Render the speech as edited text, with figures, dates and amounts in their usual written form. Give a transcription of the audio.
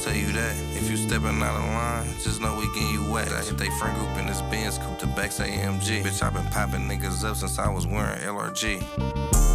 tell you that. If you stepping out of line, just know we getting you wet. I hit they friend group in this Benz, coupe the back's AMG. Bitch, I been popping niggas up since I was wearing LRG.